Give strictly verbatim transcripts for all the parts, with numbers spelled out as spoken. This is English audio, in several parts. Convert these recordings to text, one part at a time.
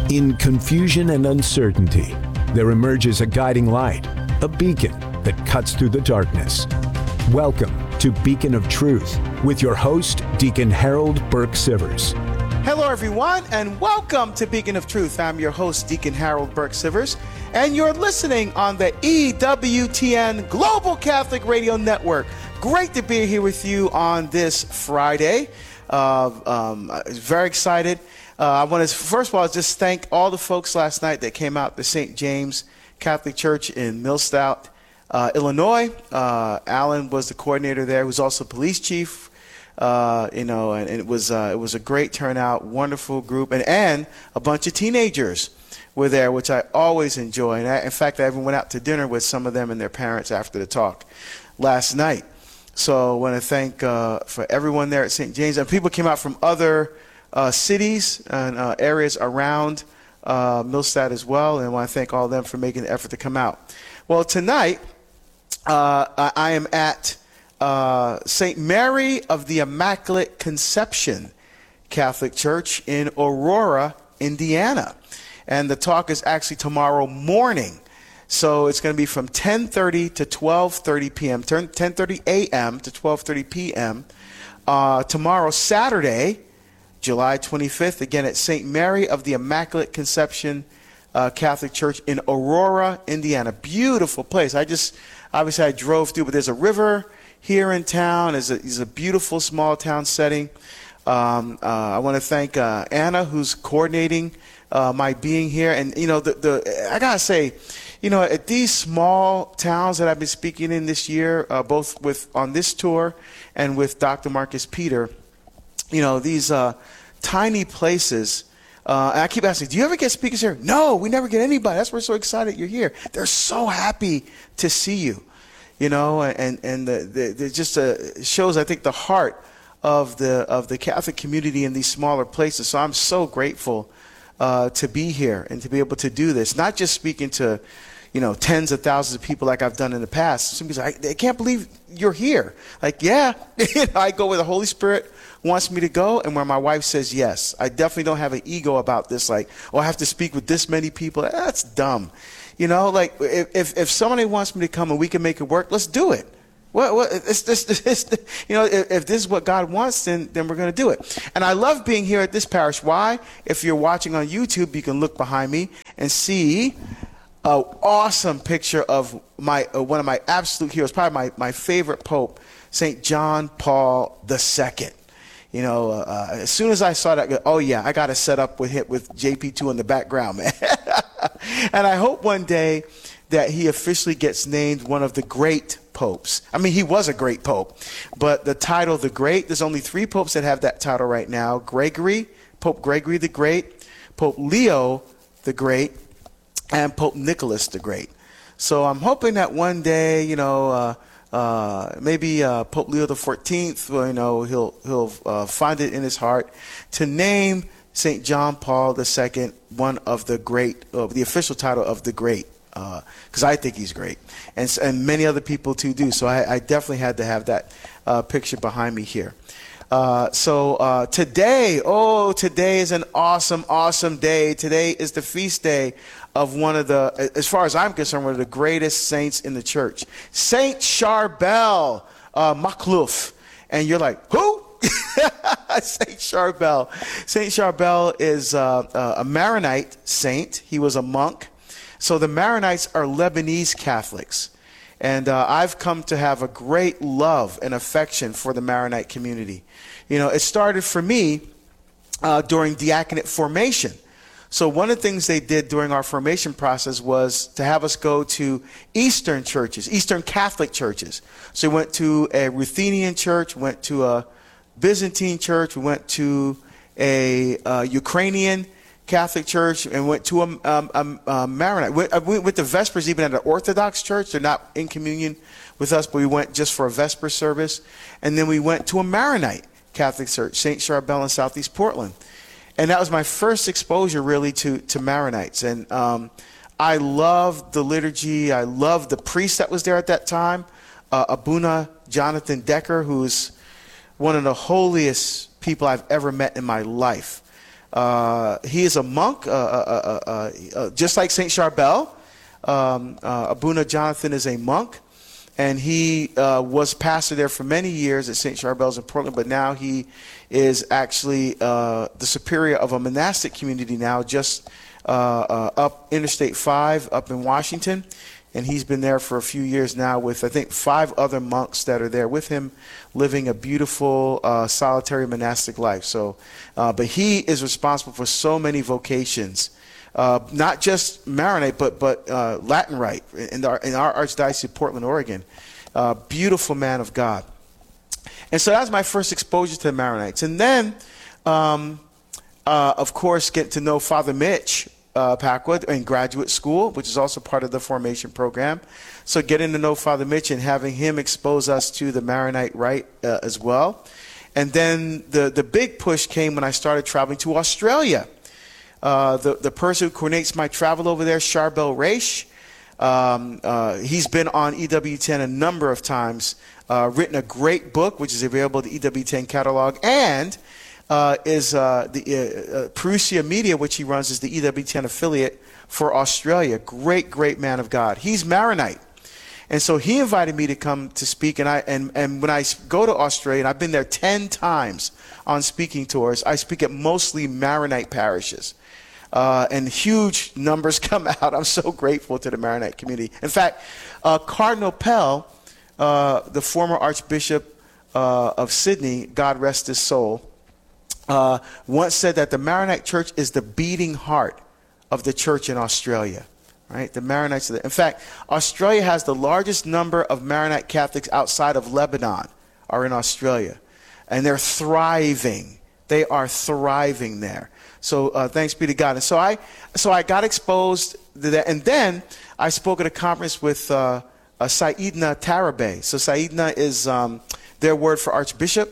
In confusion and uncertainty, there emerges a guiding light, a beacon that cuts through the darkness. Welcome to Beacon of Truth with your host, Deacon Harold Burke-Sivers. Hello, everyone, and welcome to Beacon of Truth. I'm your host, Deacon Harold Burke-Sivers, and you're listening on the E W T N Global Catholic Radio Network. Great to be here with you on this Friday. Uh, um, very excited. Uh, I want to, first of all, just thank all the folks last night that came out to Saint James Catholic Church in Millstout, uh, Illinois. Uh, Alan was the coordinator there. He was also police chief. Uh, you know, and, and it was uh, it was a great turnout, wonderful group, and and a bunch of teenagers were there, which I always enjoy. And I, in fact, I even went out to dinner with some of them and their parents after the talk last night. So I want to thank uh, for everyone there at Saint James, and people came out from other uh, cities and uh, areas around uh, Millstat as well, and I want to thank all of them for making the effort to come out. Well, tonight uh, I, I am at Uh, Saint Mary of the Immaculate Conception Catholic Church in Aurora, Indiana. And the talk is actually tomorrow morning. So it's going to be from ten thirty to twelve thirty p.m., ten thirty a.m. to twelve thirty p.m. Uh, tomorrow, Saturday, July twenty-fifth, again at Saint Mary of the Immaculate Conception uh, Catholic Church in Aurora, Indiana. Beautiful place. I just, obviously I drove through, but there's a river here in town. Is a, is a beautiful small town setting. Um, uh, I want to thank uh, Anna, who's coordinating uh, my being here. And, you know, the, the I got to say, you know, at these small towns that I've been speaking in this year, uh, both with on this tour and with Doctor Marcus Peter, you know, these uh, tiny places. Uh, and I keep asking, do you ever get speakers here? No, we never get anybody. That's why we're so excited you're here. They're so happy to see you. You know, and and the, the, the just uh, shows, I think, the heart of the of the Catholic community in these smaller places. So I'm so grateful uh, to be here and to be able to do this. Not just speaking to, you know, tens of thousands of people like I've done in the past. Some people say, I, I can't believe you're here. Like, yeah, I go where the Holy Spirit wants me to go and where my wife says yes. I definitely don't have an ego about this. Like, oh, I have to speak with this many people. That's dumb. You know, like if if somebody wants me to come and we can make it work, let's do it. What what it's this you know, if, if this is what God wants, then then we're going to do it. And I love being here at this parish. Why? If you're watching on YouTube, you can look behind me and see an awesome picture of my uh, one of my absolute heroes, probably my my favorite Pope, Saint John Paul the Second. You know, uh, as soon as I saw that, I go, oh yeah, I got to set up with hit with J P two in the background, man. And I hope one day that he officially gets named one of the great popes. I mean, he was a great pope, but the title, the Great, there's only three popes that have that title right now: Gregory, Pope Gregory the Great, Pope Leo the Great, and Pope Nicholas the Great. So I'm hoping that one day, you know, uh, Uh, maybe uh, Pope Leo the fourteenth, well, you know, he'll he'll uh, find it in his heart to name Saint John Paul the Second one of the great, uh, the official title of the Great, because uh, I think he's great, and and many other people too do. So I, I definitely had to have that uh, picture behind me here. Uh, so uh, today, oh, today is an awesome, awesome day. Today is the feast day of one of the, as far as I'm concerned, one of the greatest saints in the church, Saint Charbel uh, Makhlouf. And you're like, who? Saint Charbel. Saint Charbel is uh, uh, a Maronite saint. He was a monk. So the Maronites are Lebanese Catholics. And uh, I've come to have a great love and affection for the Maronite community. You know, it started for me uh, during diaconate formation. So one of the things they did during our formation process was to have us go to Eastern churches, Eastern Catholic churches. So we went to a Ruthenian church, went to a Byzantine church, we went to a uh, Ukrainian Catholic church, and went to a, um, a, a Maronite. We, we went to Vespers even at an Orthodox church. They're not in communion with us, but we went just for a Vesper service. And then we went to a Maronite Catholic church, Saint Charbel in Southeast Portland. And that was my first exposure really to, to Maronites. And um, I loved the liturgy. I loved the priest that was there at that time, uh, Abuna Jonathan Decker, who's one of the holiest people I've ever met in my life. Uh, he is a monk, uh, uh, uh, uh, uh, just like Saint Charbel. Um, uh, Abuna Jonathan is a monk, and he uh, was pastor there for many years at Saint Charbel's in Portland, but now he is actually uh, the superior of a monastic community now, just uh, uh, up Interstate five up in Washington. And he's been there for a few years now with, I think, five other monks that are there with him, living a beautiful, uh, solitary monastic life. So, uh, but he is responsible for so many vocations, uh, not just Maronite, but but uh, Latin Rite in our in our Archdiocese of Portland, Oregon. Uh, beautiful man of God. And so that was my first exposure to the Maronites. And then, um, uh, of course, get to know Father Mitch Uh, Packwood in graduate school, which is also part of the formation program. So getting to know Father Mitch and having him expose us to the Maronite Rite uh, as well. And then the, the big push came when I started traveling to Australia. Uh, the, the person who coordinates my travel over there, Charbel Raish, um, uh, he's been on E W ten a number of times, uh, written a great book, which is available at the E W ten catalog, and Uh, is uh, the uh, uh, Perusia Media, which he runs, is the E W ten affiliate for Australia. Great, great man of God. He's Maronite. And so he invited me to come to speak. And I and, and when I go to Australia, and I've been there ten times on speaking tours, I speak at mostly Maronite parishes. Uh, and huge numbers come out. I'm so grateful to the Maronite community. In fact, uh, Cardinal Pell, uh, the former Archbishop uh, of Sydney, God rest his soul, Uh, once said that the Maronite Church is the beating heart of the church in Australia, right? The Maronites. Are the, in fact, Australia has the largest number of Maronite Catholics outside of Lebanon are in Australia, and they're thriving. They are thriving there. So uh, thanks be to God. And so I, so I got exposed to that, and then I spoke at a conference with uh, uh, Saidna Tarabe. So Saidna is um, their word for archbishop.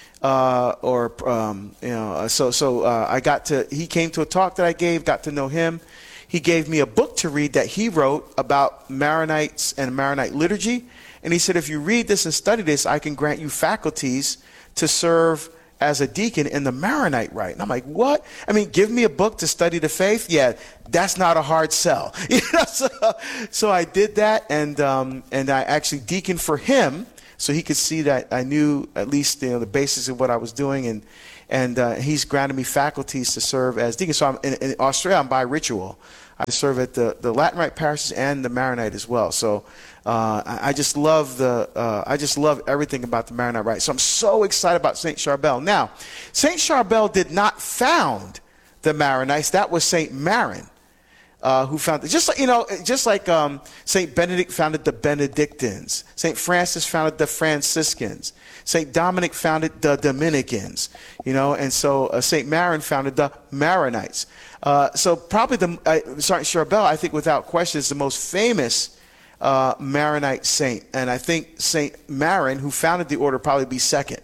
Uh, or um, you know, so so uh, I got to. He came to a talk that I gave. Got to know him. He gave me a book to read that he wrote about Maronites and Maronite liturgy, and he said, if you read this and study this, I can grant you faculties to serve as a deacon in the Maronite Rite. And I'm like, what? I mean, give me a book to study the faith? Yeah, that's not a hard sell. You know, so, so I did that, and um, and I actually deaconed for him, so he could see that I knew at least, you know, the basis of what I was doing, and and uh, he's granted me faculties to serve as deacon. So I'm, in, in Australia, I'm by ritual. I serve at the, the Latin Rite parishes and the Maronite as well. So uh, I, I just love the uh, I just love everything about the Maronite Rite. So I'm so excited about Saint Charbel. Now, Saint Charbel did not found the Maronites. That was Saint Maron. Uh, who founded, just like, you know, just like um, Saint Benedict founded the Benedictines, Saint Francis founded the Franciscans, Saint Dominic founded the Dominicans, you know, and so uh, Saint Maron founded the Maronites. Uh, so probably the, uh, sorry, Charbel, I think without question, is the most famous uh, Maronite saint. And I think Saint Maron, who founded the order, probably be second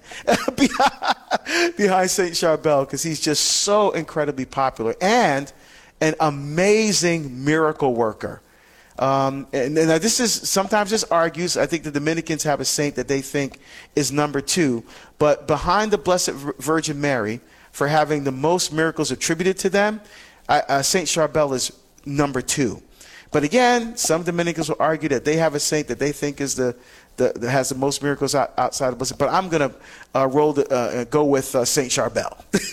behind, behind Saint Charbel, because he's just so incredibly popular. And an amazing miracle worker. Um, and, and this is sometimes this argues, I think the Dominicans have a saint that they think is number two, but behind the Blessed Virgin Mary, for having the most miracles attributed to them, uh, uh, Saint Charbel is number two. But again, some Dominicans will argue that they have a saint that they think is the, the that has the most miracles out, outside of Blessed. But I'm going to uh, roll the, uh, go with uh, Saint Charbel.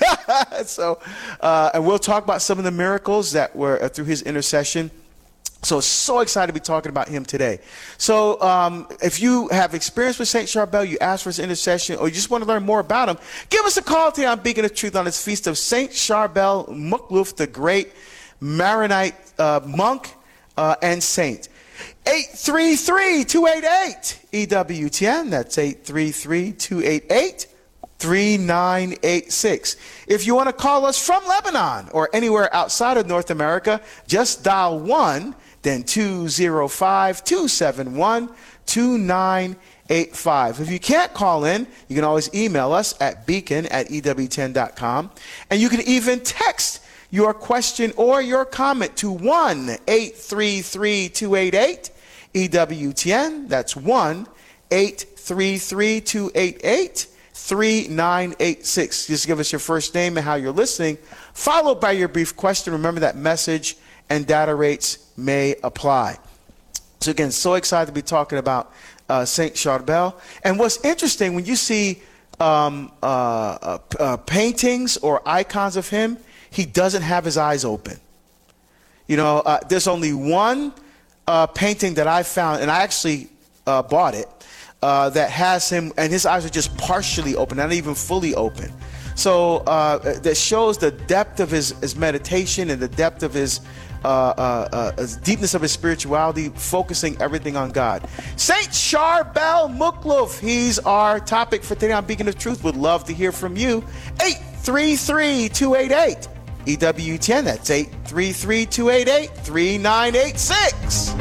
so, uh, and we'll talk about some of the miracles that were uh, through his intercession. So, so excited to be talking about him today. So, um, if you have experience with Saint Charbel, you ask for his intercession, or you just want to learn more about him, give us a call today on Beacon of Truth on this feast of Saint Charbel Mukluf, the great Maronite uh, monk uh, and saint. eight three three, two eight eight, E W T N. That's eight three three, two eight eight, three nine eight six. If you want to call us from Lebanon or anywhere outside of North America, just dial one, then two zero five, two seven one, two nine eight five. If you can't call in, you can always email us at beacon at E W ten dot com. And you can even text your question or your comment to one eight three three, two eight eight, E W T N. That's one eight three three, two eight eight, three nine eight six. Just give us your first name and how you're listening, followed by your brief question. Remember that message and data rates may apply. So again, so excited to be talking about uh, Saint Charbel. And what's interesting, when you see um, uh, uh, uh, paintings or icons of him, he doesn't have his eyes open. You know, uh, there's only one uh, painting that I found, and I actually uh, bought it, uh, that has him, and his eyes are just partially open, not even fully open. So uh, that shows the depth of his, his meditation and the depth of his uh, uh, uh, deepness of his spirituality, focusing everything on God. Saint Charbel Mukluf, he's our topic for today on Beacon of Truth. Would love to hear from you. eight three three, two eight eight, E W T N. That's eight three three, two eight eight, three nine eight six.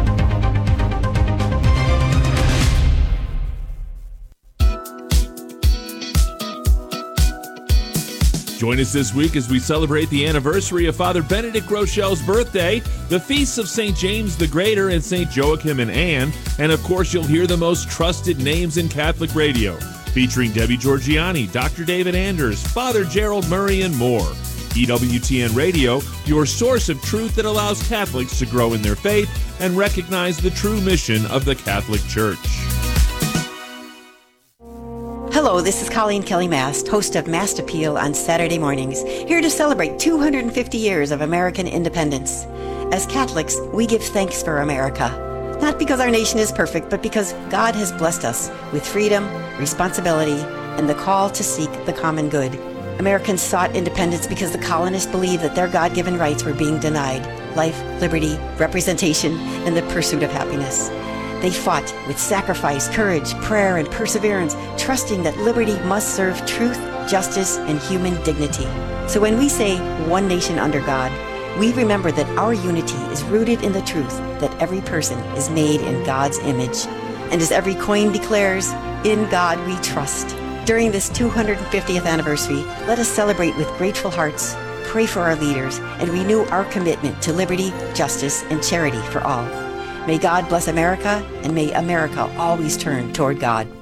Join us this week as we celebrate the anniversary of Father Benedict Rochelle's birthday, the feasts of Saint James the Greater and Saint Joachim and Anne, and of course you'll hear the most trusted names in Catholic radio, featuring Debbie Georgiani, Doctor David Anders, Father Gerald Murray, and more. E W T N Radio, your source of truth that allows Catholics to grow in their faith and recognize the true mission of the Catholic Church. Hello, this is Colleen Kelly Mast, host of Mast Appeal on Saturday mornings, here to celebrate two hundred fifty years of American independence. As Catholics, we give thanks for America, not because our nation is perfect, but because God has blessed us with freedom, responsibility, and the call to seek the common good. Americans sought independence because the colonists believed that their God-given rights were being denied: life, liberty, representation, and the pursuit of happiness. They fought with sacrifice, courage, prayer, and perseverance, trusting that liberty must serve truth, justice, and human dignity. So when we say one nation under God, we remember that our unity is rooted in the truth that every person is made in God's image. And as every coin declares, in God we trust. During this two hundred fiftieth anniversary, let us celebrate with grateful hearts, pray for our leaders, and renew our commitment to liberty, justice, and charity for all. May God bless America, and may America always turn toward God.